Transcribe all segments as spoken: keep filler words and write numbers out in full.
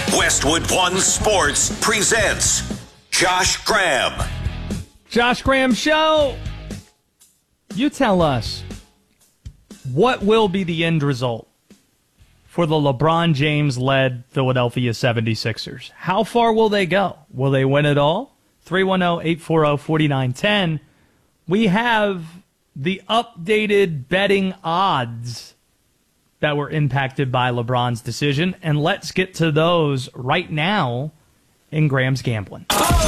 Westwood One Sports presents Josh Graham. Josh Graham Show. You tell us, what will be the end result for the LeBron James-led Philadelphia seventy-sixers? How far will they go? Will they win it all? three one zero, eight four zero, four nine one zero. We have the updated betting odds that were impacted by LeBron's decision, and let's get to those right now in Graham's Gambling.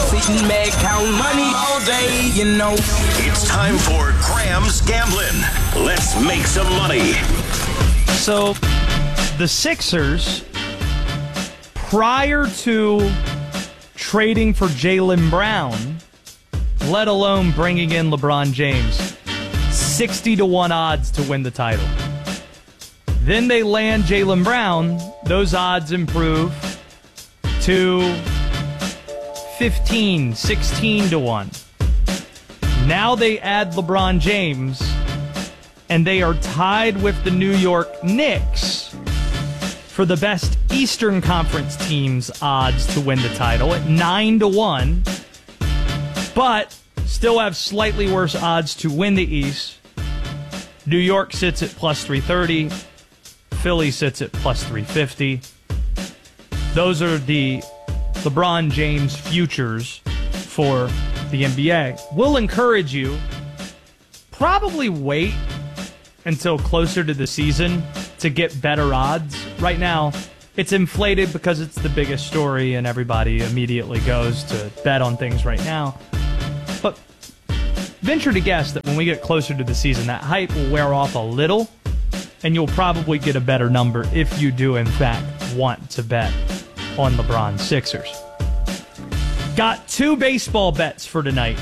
It's time for Graham's Gambling. Let's make some money. So, the Sixers, prior to trading for Jaylen Brown, let alone bringing in LeBron James, sixty to one odds to win the title. Then they land Jaylen Brown, those odds improve to fifteen, sixteen to one. Now they add LeBron James, and they are tied with the New York Knicks for the best Eastern Conference team's odds to win the title at nine to one, but still have slightly worse odds to win the East. New York sits at plus three thirty. Philly sits at plus three fifty. Those are the LeBron James futures for the N B A. We'll encourage you, probably wait until closer to the season to get better odds. Right now, it's inflated because it's the biggest story and everybody immediately goes to bet on things right now. But venture to guess that when we get closer to the season, that hype will wear off a little, and you'll probably get a better number if you do, in fact, want to bet on LeBron's Sixers. Got two baseball bets for tonight.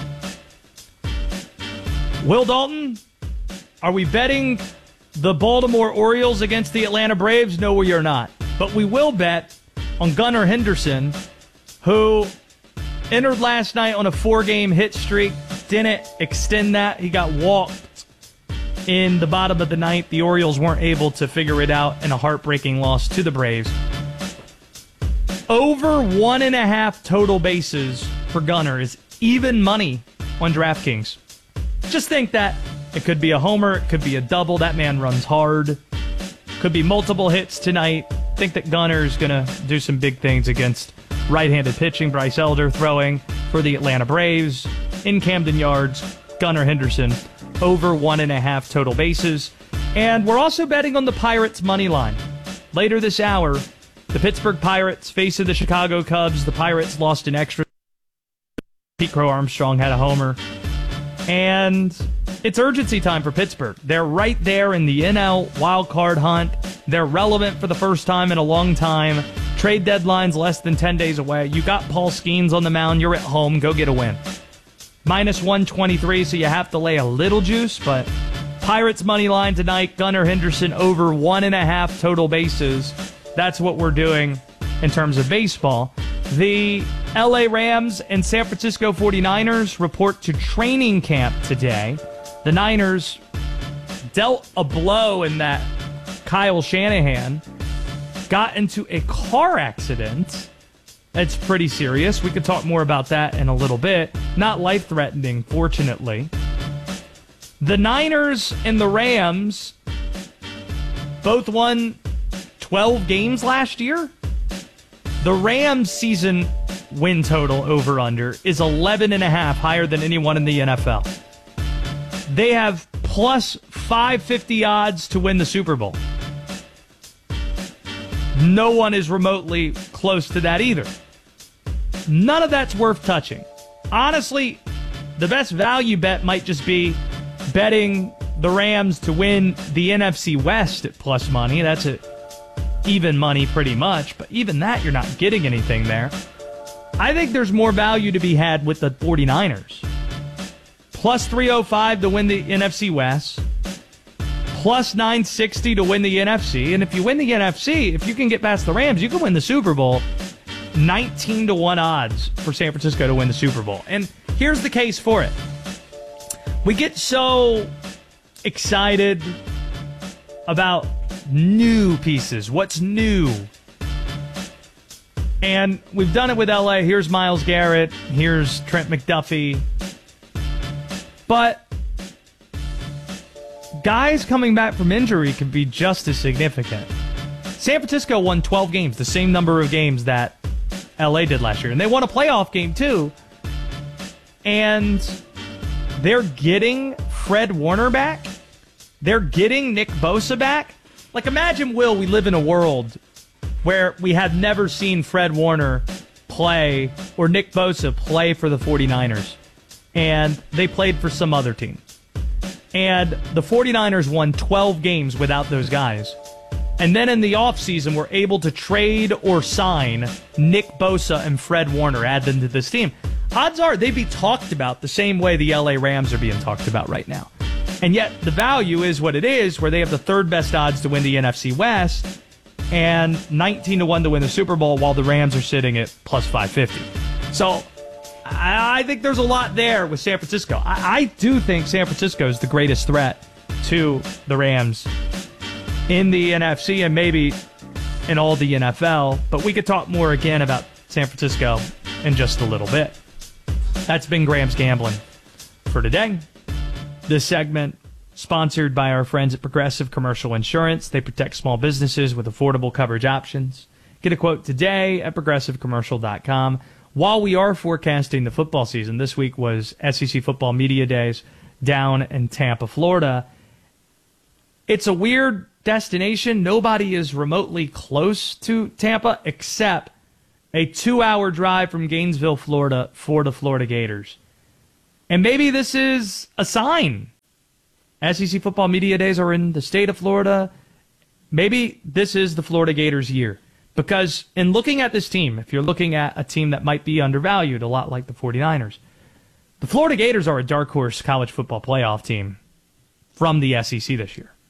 Will Dalton, are we betting the Baltimore Orioles against the Atlanta Braves? No, we are not. But we will bet on Gunnar Henderson, who entered last night on a four-game hit streak, didn't extend that. He got walked in the bottom of the ninth. The Orioles weren't able to figure it out in a heartbreaking loss to the Braves. Over one and a half total bases for Gunnar is even money on DraftKings. Just think that it could be a homer, it could be a double. That man runs hard. Could be multiple hits tonight. Think that Gunnar is going to do some big things against right-handed pitching. Bryce Elder throwing for the Atlanta Braves in Camden Yards. Gunnar Henderson over one and a half total bases. And we're also betting on the Pirates' money line. Later this hour, the Pittsburgh Pirates facing the Chicago Cubs. The Pirates lost an extra. Pete Crow Armstrong had a homer. And it's urgency time for Pittsburgh. They're right there in the N L wild card hunt. They're relevant for the first time in a long time. Trade deadline's less than ten days away. You got Paul Skeens on the mound. You're at home. Go get a win. Minus one twenty-three, so you have to lay a little juice, but Pirates money line tonight, Gunnar Henderson over one and a half total bases. That's what we're doing in terms of baseball. The L A Rams and San Francisco forty-niners report to training camp today. The Niners dealt a blow in that Kyle Shanahan got into a car accident. It's pretty serious. We could talk more about that in a little bit. Not life-threatening, fortunately. The Niners and the Rams both won twelve games last year. The Rams season win total over-under is eleven and a half, higher than anyone in the N F L. They have plus five fifty odds to win the Super Bowl. No one is remotely close to that either. None of that's worth touching. Honestly, the best value bet might just be betting the Rams to win the N F C West at plus money. That's at even money pretty much, but even that, you're not getting anything there. I think there's more value to be had with the forty-niners. Plus three oh five to win the N F C West. Plus nine sixty to win the N F C. And if you win the N F C, if you can get past the Rams, you can win the Super Bowl. nineteen to one odds for San Francisco to win the Super Bowl. And here's the case for it. We get so excited about new pieces. What's new? And we've done it with L A. Here's Myles Garrett. Here's Trent McDuffie. But guys coming back from injury can be just as significant. San Francisco won twelve games, the same number of games that L A did last year. And they won a playoff game, too. And they're getting Fred Warner back. They're getting Nick Bosa back. Like, imagine, Will, we live in a world where we have never seen Fred Warner play or Nick Bosa play for the 49ers. And they played for some other team. And the 49ers won twelve games without those guys. And then in the offseason, we're able to trade or sign Nick Bosa and Fred Warner, add them to this team. Odds are they'd be talked about the same way the L A Rams are being talked about right now. And yet the value is what it is, where they have the third best odds to win the N F C West and nineteen to one to win the Super Bowl, while the Rams are sitting at plus five fifty. So I think there's a lot there with San Francisco. I, I do think San Francisco is the greatest threat to the Rams in the N F C and maybe in all the N F L. But we could talk more again about San Francisco in just a little bit. That's been Graham's Gambling for today. This segment sponsored by our friends at Progressive Commercial Insurance. They protect small businesses with affordable coverage options. Get a quote today at progressive commercial dot com. While we are forecasting the football season, this week was S E C Football Media Days down in Tampa, Florida. It's a weird destination. Nobody is remotely close to Tampa except a two-hour drive from Gainesville, Florida for the Florida Gators. And maybe this is a sign. S E C Football Media Days are in the state of Florida. Maybe this is the Florida Gators' year. Because in looking at this team, if you're looking at a team that might be undervalued, a lot like the 49ers, the Florida Gators are a dark horse college football playoff team from the S E C this year.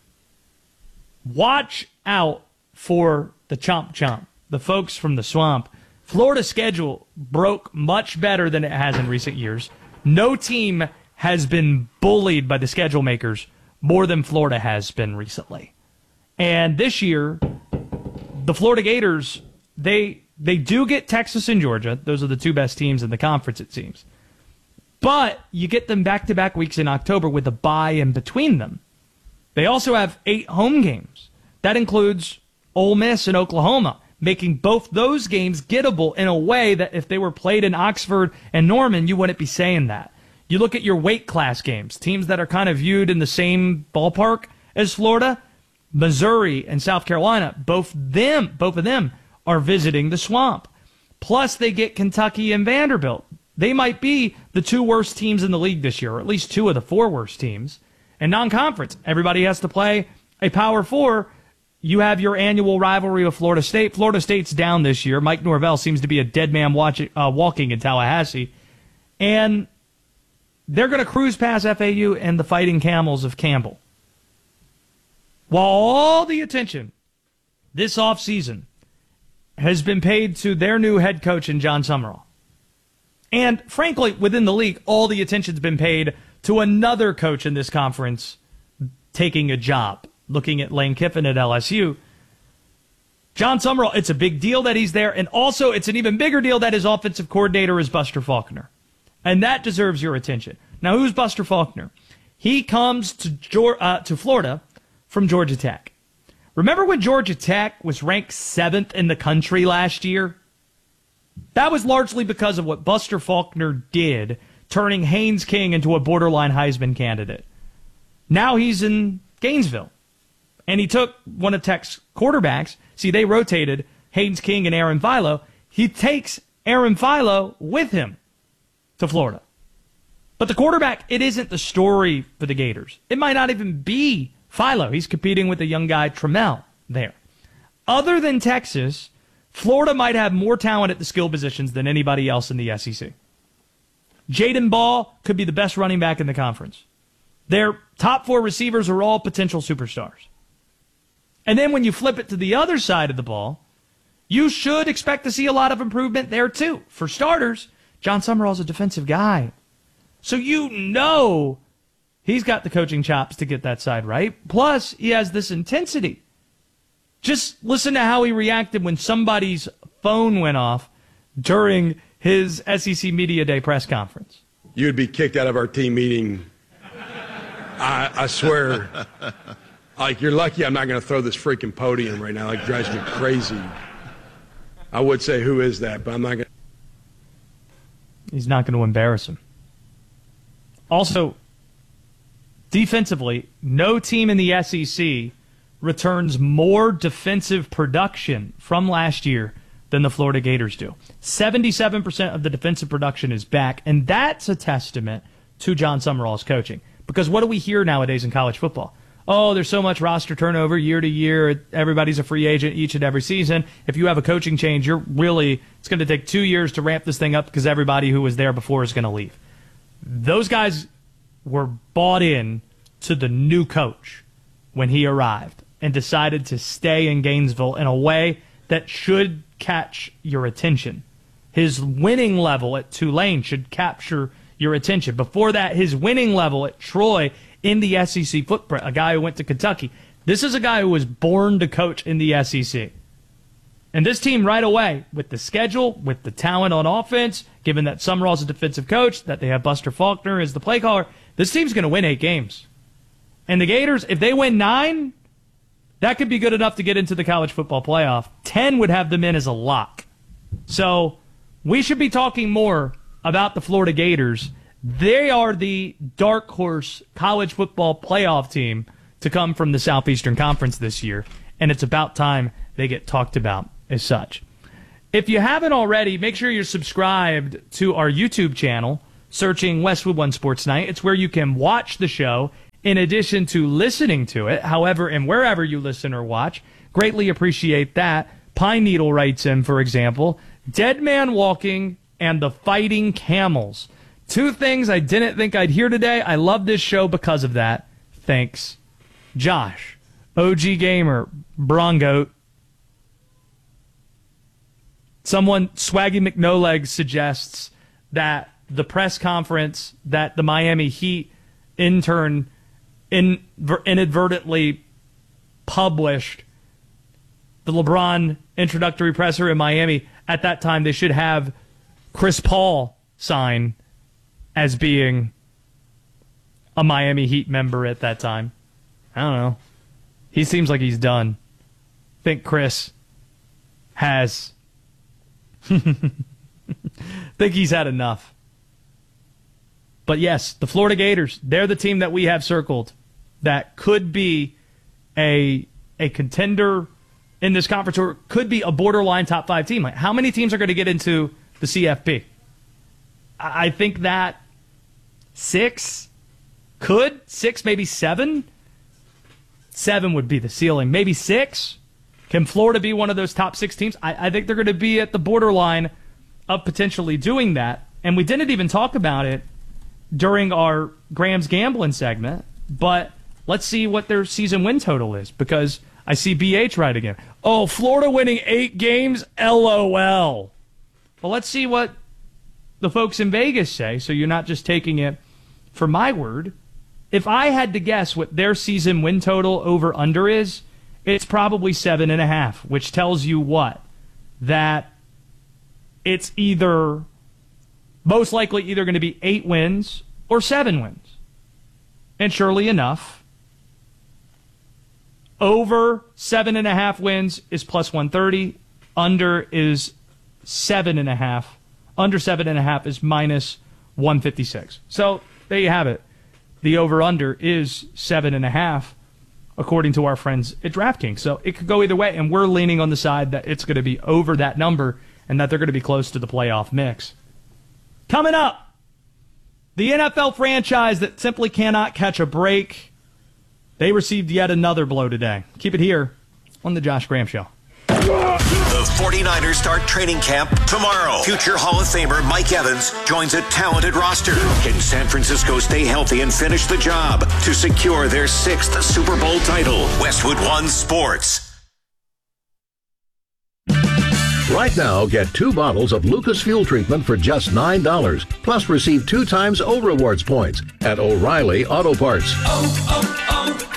Watch out for the Chomp Chomp, the folks from the Swamp. Florida's schedule broke much better than it has in recent years. No team has been bullied by the schedule makers more than Florida has been recently. And this year, the Florida Gators, they they do get Texas and Georgia. Those are the two best teams in the conference, it seems. But you get them back-to-back weeks in October with a bye in between them. They also have eight home games. That includes Ole Miss and Oklahoma, making both those games gettable in a way that if they were played in Oxford and Norman, you wouldn't be saying that. You look at your weight class games, teams that are kind of viewed in the same ballpark as Florida, Missouri and South Carolina, both them, both of them are visiting the Swamp. Plus, they get Kentucky and Vanderbilt. They might be the two worst teams in the league this year, or at least two of the four worst teams. And non-conference, everybody has to play a Power Four. You have your annual rivalry with Florida State. Florida State's down this year. Mike Norvell seems to be a dead man watching, uh, walking in Tallahassee. And they're going to cruise past F A U and the Fighting Camels of Campbell. While all the attention this offseason has been paid to their new head coach in John Summerall. And frankly, within the league, all the attention's been paid to another coach in this conference taking a job. Looking at Lane Kiffin at L S U. John Summerall, it's a big deal that he's there, and also it's an even bigger deal that his offensive coordinator is Buster Faulkner. And that deserves your attention. Now, who's Buster Faulkner? He comes to Georgia, uh, to Florida from Georgia Tech. Remember when Georgia Tech was ranked seventh in the country last year? That was largely because of what Buster Faulkner did, turning Haynes King into a borderline Heisman candidate. Now he's in Gainesville. And he took one of Tech's quarterbacks. See, they rotated Haynes King and Aaron Philo. He takes Aaron Philo with him to Florida. But the quarterback, it isn't the story for the Gators. It might not even be Philo. He's competing with a young guy, Trammell, there. Other than Texas, Florida might have more talent at the skill positions than anybody else in the S E C. Jaden Ball could be the best running back in the conference. Their top four receivers are all potential superstars. And then when you flip it to the other side of the ball, you should expect to see a lot of improvement there too. For starters, John Summerall's a defensive guy. So you know he's got the coaching chops to get that side right. Plus, he has this intensity. Just listen to how he reacted when somebody's phone went off during his S E C Media Day press conference. You'd be kicked out of our team meeting. I, I swear. Like, you're lucky I'm not going to throw this freaking podium right now. Like, it drives me crazy. I would say, who is that? But I'm not going to. He's not going to embarrass him. Also, defensively, no team in the S E C returns more defensive production from last year than the Florida Gators do. seventy-seven percent of the defensive production is back, and that's a testament to John Summerall's coaching. Because what do we hear nowadays in college football? Oh, there's so much roster turnover year to year. Everybody's a free agent each and every season. If you have a coaching change, you're really, it's going to take two years to ramp this thing up because everybody who was there before is going to leave. Those guys were bought in to the new coach when he arrived and decided to stay in Gainesville in a way that should catch your attention. His winning level at Tulane should capture your attention. Before that, his winning level at Troy in the S E C footprint, a guy who went to Kentucky. This is a guy who was born to coach in the S E C. And this team right away, with the schedule, with the talent on offense, given that Summerall's a defensive coach, that they have Buster Faulkner as the play caller, this team's going to win eight games. And the Gators, if they win nine, that could be good enough to get into the college football playoff. Ten would have them in as a lock. So we should be talking more about the Florida Gators. They are the dark horse college football playoff team to come from the Southeastern Conference this year, and it's about time they get talked about as such. If you haven't already, make sure you're subscribed to our YouTube channel, searching Westwood One Sports Night. It's where you can watch the show in addition to listening to it, however and wherever you listen or watch. Greatly appreciate that. Pine Needle writes in, for example, Dead Man Walking and the Fighting Camels. Two things I didn't think I'd hear today. I love this show because of that. Thanks. Josh, O G Gamer, Brongoat. Someone, Swaggy McNoleg, suggests that the press conference that the Miami Heat intern in, inadvertently published, the LeBron introductory presser in Miami, at that time they should have Chris Paul sign as being a Miami Heat member at that time. I don't know. He seems like he's done. I think Chris has. think he's had enough. But yes, the Florida Gators, they're the team that we have circled that could be a a contender in this conference, or could be a borderline top five team. Like, how many teams are going to get into the C F P? I think that six could, six, maybe seven. Seven would be the ceiling. Maybe six. Can Florida be one of those top six teams? I, I think they're going to be at the borderline of potentially doing that. And we didn't even talk about it during our Graham's Gambling segment, but let's see what their season win total is, because I see B H right again. Oh, Florida winning eight games? LOL. Well, let's see what the folks in Vegas say, so you're not just taking it for my word. If I had to guess what their season win total over under is, it's probably seven and a half, which tells you what? That it's either, most likely either going to be eight wins or seven wins. And surely enough, over seven and a half wins is plus one thirty. Under is seven and a half. Under seven and a half is minus one fifty-six. So there you have it. The over-under is seven and a half, according to our friends at DraftKings. So it could go either way, and we're leaning on the side that it's going to be over that number and that they're going to be close to the playoff mix. Coming up, the N F L franchise that simply cannot catch a break. They received yet another blow today. Keep it here on the Josh Graham Show. The 49ers start training camp tomorrow. Future Hall of Famer Mike Evans joins a talented roster. Can San Francisco stay healthy and finish the job to secure their sixth Super Bowl title? Westwood One Sports. Right now, get two bottles of Lucas Fuel Treatment for just nine dollars. Plus, receive two times O Rewards points at O'Reilly Auto Parts. Oh,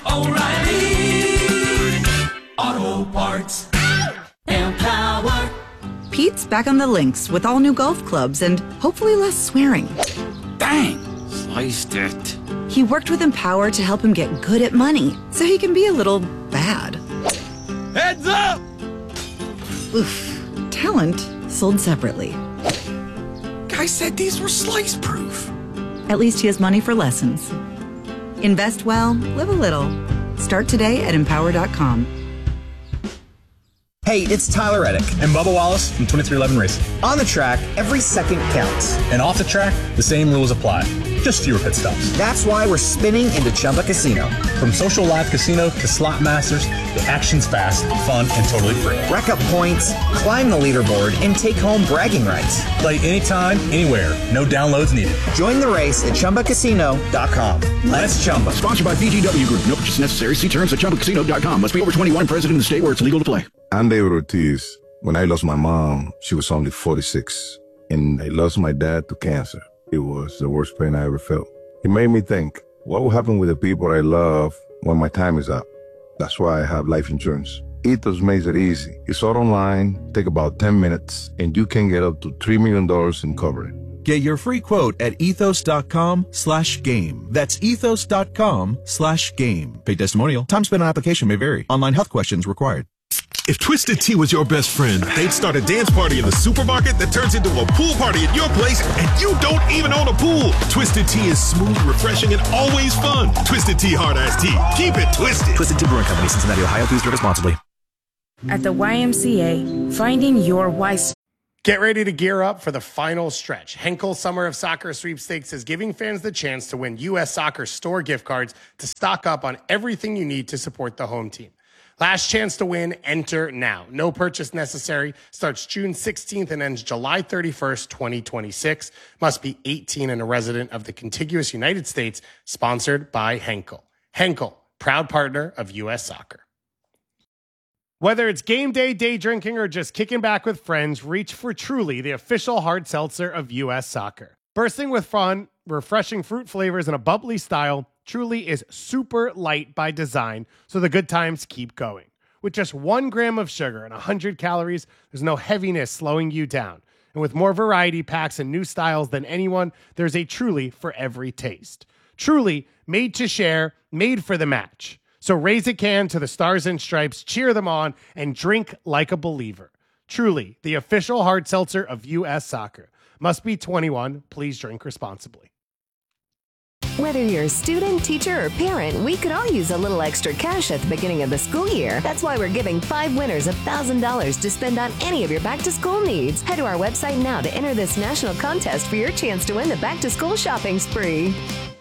oh, oh, O'Reilly Auto Parts. Empower. Pete's back on the links with all new golf clubs and hopefully less swearing. Dang! Sliced it. He worked with Empower to help him get good at money, so he can be a little bad. Heads up! Oof. Talent sold separately. Guy said these were slice-proof. At least he has money for lessons. Invest well, live a little. Start today at empower dot com. Hey, it's Tyler Reddick and Bubba Wallace from twenty-three eleven Racing. On the track, every second counts. And off the track, the same rules apply. Just fewer pit stops. That's why we're spinning into Chumba Casino. From social live casino to slot masters, the action's fast, fun, and totally free. Rack up points, climb the leaderboard, and take home bragging rights. Play anytime, anywhere. No downloads needed. Join the race at chumba casino dot com. Let's Chumba. Sponsored by B G W Group. No purchase necessary. See terms at chumba casino dot com. Must be over twenty-one, present in the state where it's legal to play. I'm David Ortiz. When I lost my mom, she was only forty-six. And I lost my dad to cancer. It was the worst pain I ever felt. It made me think, what will happen with the people I love when my time is up? That's why I have life insurance. Ethos makes it easy. It's all online, take about ten minutes, and you can get up to three million dollars in coverage. Get your free quote at ethos.com slash game. That's ethos.com slash game. Paid testimonial. Time spent on application may vary. Online health questions required. If Twisted Tea was your best friend, they'd start a dance party in the supermarket that turns into a pool party at your place, and you don't even own a pool. Twisted Tea is smooth, refreshing, and always fun. Twisted Tea Hard Iced Tea. Keep it twisted. Twisted Tea Brewing Company, Cincinnati, Ohio. Please drink responsibly. At the Y M C A, finding your why. Get ready to gear up for the final stretch. Henkel Summer of Soccer Sweepstakes is giving fans the chance to win U S Soccer store gift cards to stock up on everything you need to support the home team. Last chance to win, enter now. No purchase necessary. Starts June sixteenth and ends July thirty-first, twenty twenty-six. Must be eighteen and a resident of the contiguous United States. Sponsored by Henkel. Henkel, proud partner of U S Soccer. Whether it's game day, day drinking, or just kicking back with friends, reach for Truly, the official hard seltzer of U S Soccer. Bursting with fun, refreshing fruit flavors, and a bubbly style, Truly is super light by design, so the good times keep going. With just one gram of sugar and one hundred calories, there's no heaviness slowing you down. And with more variety packs and new styles than anyone, there's a Truly for every taste. Truly, made to share, made for the match. So raise a can to the Stars and Stripes, cheer them on, and drink like a believer. Truly, the official hard seltzer of U S Soccer. Must be twenty-one. Please drink responsibly. Whether you're a student, teacher, or parent, we could all use a little extra cash at the beginning of the school year. That's why we're giving five winners one thousand dollars to spend on any of your back-to-school needs. Head to our website now to enter this national contest for your chance to win the back-to-school shopping spree.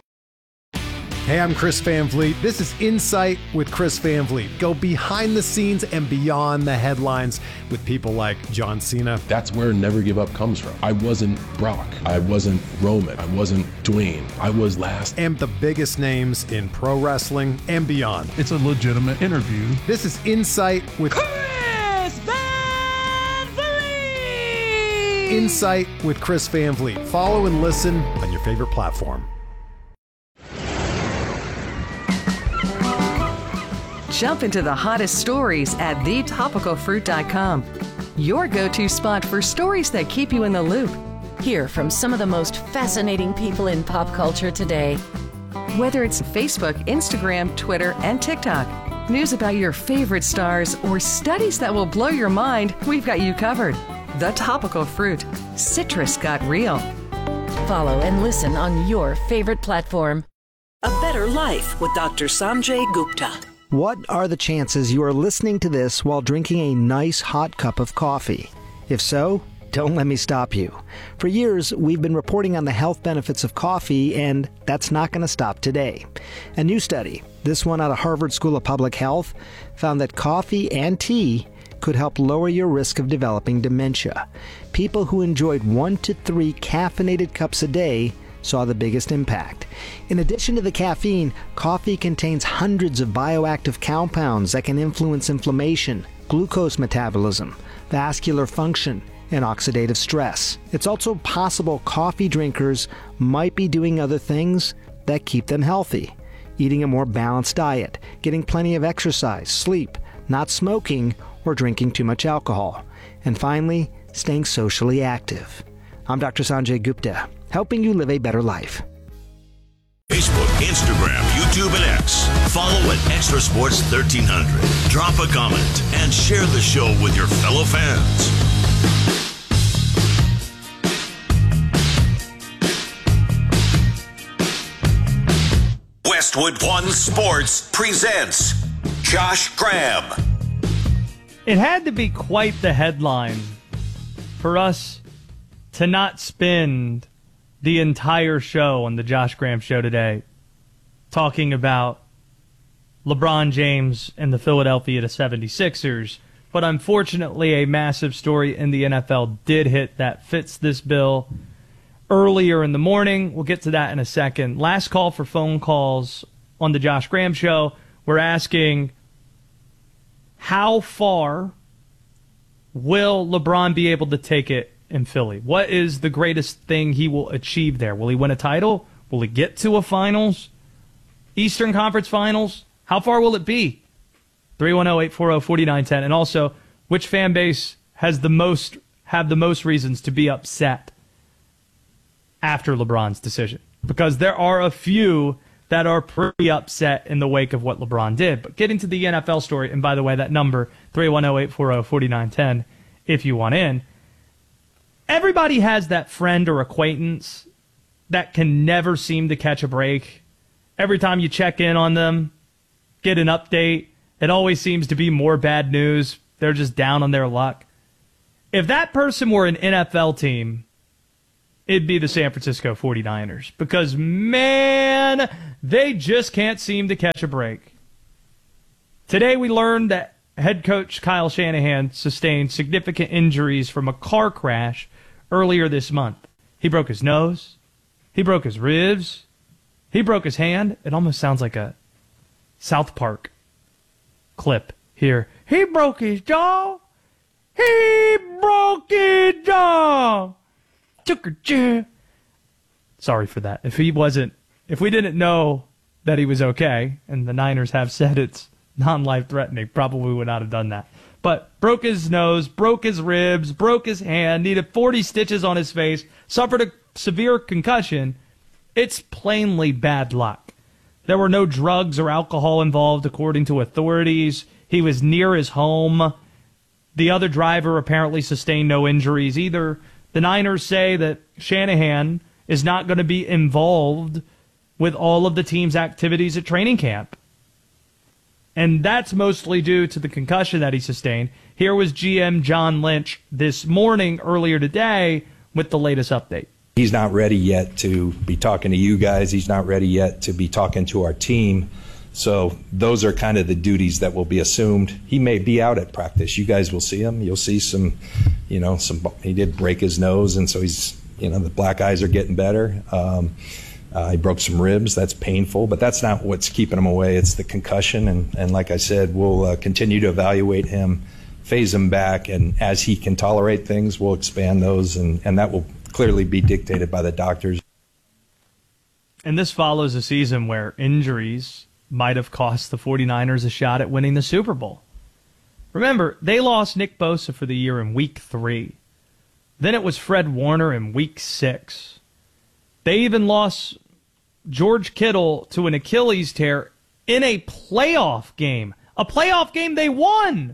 Hey, I'm Chris Van Vliet. This is Insight with Chris Van Vliet. Go behind the scenes and beyond the headlines with people like John Cena. That's where Never Give Up comes from. I wasn't Brock. I wasn't Roman. I wasn't Dwayne. I was last. And the biggest names in pro wrestling and beyond. It's a legitimate interview. This is Insight with Chris Van Vliet. Insight with Chris Van Vliet. Follow and listen on your favorite platform. Jump into the hottest stories at the topical fruit dot com. Your go-to spot for stories that keep you in the loop. Hear from some of the most fascinating people in pop culture today. Whether it's Facebook, Instagram, Twitter, and TikTok, news about your favorite stars, or studies that will blow your mind, we've got you covered. The Topical Fruit. Citrus got real. Follow and listen on your favorite platform. A Better Life with Doctor Sanjay Gupta. What are the chances you are listening to this while drinking a nice hot cup of coffee? If so, don't let me stop you. For years, we've been reporting on the health benefits of coffee, and that's not going to stop today. A new study, this one out of Harvard School of Public Health, found that coffee and tea could help lower your risk of developing dementia. People who enjoyed one to three caffeinated cups a day saw the biggest impact. In addition to the caffeine, coffee contains hundreds of bioactive compounds that can influence inflammation, glucose metabolism, vascular function, and oxidative stress. It's also possible coffee drinkers might be doing other things that keep them healthy. Eating a more balanced diet, getting plenty of exercise, sleep, not smoking, or drinking too much alcohol. And finally, staying socially active. I'm Doctor Sanjay Gupta, helping you live a better life. Facebook, Instagram, YouTube, and X. Follow at Extra Sports thirteen hundred. Drop a comment and share the show with your fellow fans. Westwood One Sports presents Josh Graham. It had to be quite the headline for us to not spend the entire show on the Josh Graham Show today talking about LeBron James and the Philadelphia seventy-sixers. But unfortunately, a massive story in the N F L did hit that fits this bill earlier in the morning. We'll get to that in a second. Last call for phone calls on the Josh Graham Show. We're asking, how far will LeBron be able to take it in Philly? What is the greatest thing he will achieve there? Will he win a title? Will he get to a finals? Eastern Conference Finals? How far will it be? three one zero, eight four zero, four nine one zero. And also, which fan base has the most have the most reasons to be upset after LeBron's decision? Because there are a few that are pretty upset in the wake of what LeBron did. But getting to the N F L story, and by the way, that number, three one zero, eight four zero, four nine one zero, if you want in. Everybody has that friend or acquaintance that can never seem to catch a break. Every time you check in on them, get an update, it always seems to be more bad news. They're just down on their luck. If that person were an N F L team, it'd be the San Francisco forty-niners. Because, man, they just can't seem to catch a break. Today we learned that head coach Kyle Shanahan sustained significant injuries from a car crash earlier this month. He broke his nose. He broke his ribs. He broke his hand. It almost sounds like a South Park clip here. He broke his jaw. He broke his jaw. Sorry for that. If he wasn't, if we didn't know that he was okay, and the Niners have said it's non-life threatening, probably would not have done that. But broke his nose, broke his ribs, broke his hand, needed forty stitches on his face, suffered a severe concussion. It's plainly bad luck. There were no drugs or alcohol involved, according to authorities. He was near his home. The other driver apparently sustained no injuries either. The Niners say that Shanahan is not going to be involved with all of the team's activities at training camp. And that's mostly due to the concussion that he sustained. Here was G M John Lynch this morning, earlier today, with the latest update. He's not ready yet to be talking to you guys. He's not ready yet to be talking to our team. So those are kind of the duties that will be assumed. He may be out at practice. You guys will see him. You'll see some, you know, some. He did break his nose, and so he's, you know, the black eyes are getting better. Um, uh, he broke some ribs. That's painful, but that's not what's keeping him away. It's the concussion, and, and like I said, we'll uh, continue to evaluate him, phase him back, and as he can tolerate things, we'll expand those, and, and that will clearly be dictated by the doctors. And this follows a season where injuries might have cost the forty-niners a shot at winning the Super Bowl. Remember, they lost Nick Bosa for the year in week three. Then it was Fred Warner in week six. They even lost George Kittle to an Achilles tear in a playoff game. A playoff game they won!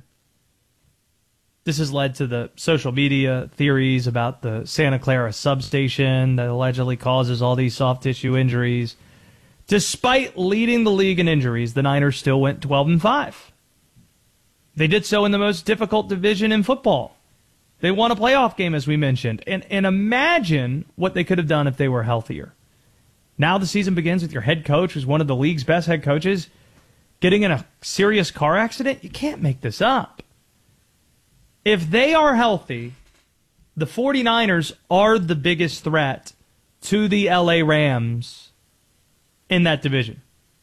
This has led to the social media theories about the Santa Clara substation that allegedly causes all these soft tissue injuries. Despite leading the league in injuries, the Niners still went twelve and five. They did so in the most difficult division in football. They won a playoff game, as we mentioned. And, and imagine what they could have done if they were healthier. Now the season begins with your head coach, who's one of the league's best head coaches, getting in a serious car accident. You can't make this up. If they are healthy, the forty-niners are the biggest threat to the L A Rams in that division.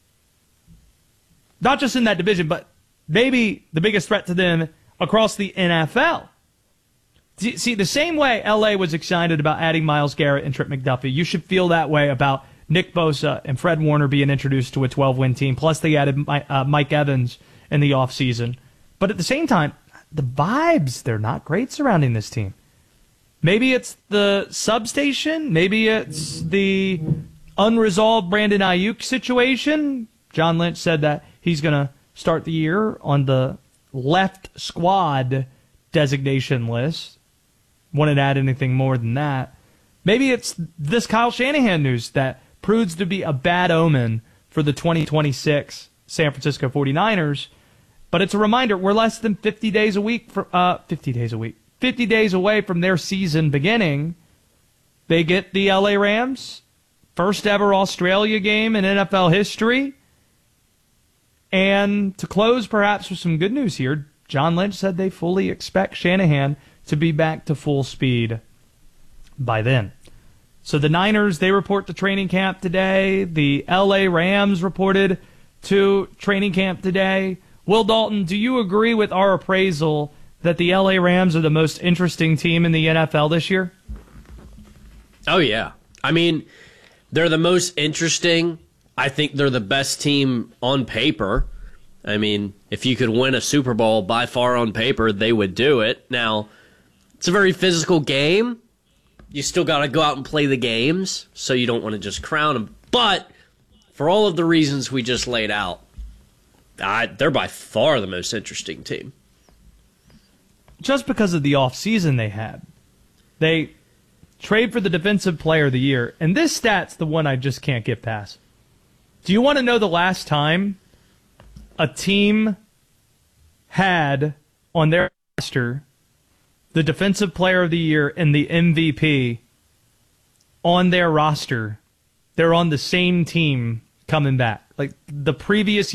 Not just in that division, but maybe the biggest threat to them across the N F L. See, the same way L A was excited about adding Myles Garrett and Trent McDuffie, you should feel that way about Nick Bosa and Fred Warner being introduced to a twelve-win team. Plus, they added Mike Evans in the offseason. But at the same time, the vibes, they're not great surrounding this team. Maybe it's the substation. Maybe it's the unresolved Brandon Ayuk situation. John Lynch said that he's going to start the year on the left squad designation list. Wouldn't add anything more than that. Maybe it's this Kyle Shanahan news that proves to be a bad omen for the twenty twenty-six San Francisco forty-niners. But it's a reminder, we're less than fifty days a week for, uh, fifty days a week. fifty days away from their season beginning. They get the L A Rams, first ever Australia game in N F L history. And to close perhaps with some good news here, John Lynch said they fully expect Shanahan to be back to full speed by then. So the Niners, they report to training camp today. The L A Rams reported to training camp today. Will Dalton, do you agree with our appraisal that the L A Rams are the most interesting team in the N F L this year? Oh, yeah. I mean, they're the most interesting. I think they're the best team on paper. I mean, if you could win a Super Bowl by far on paper, they would do it. Now, it's a very physical game. You still got to go out and play the games, so you don't want to just crown them. But for all of the reasons we just laid out, I, they're by far the most interesting team. Just because of the offseason they had. They trade for the Defensive Player of the Year, and this stat's the one I just can't get past. Do you want to know the last time a team had on their roster the Defensive Player of the Year and the M V P on their roster? They're on the same team coming back. Like the previous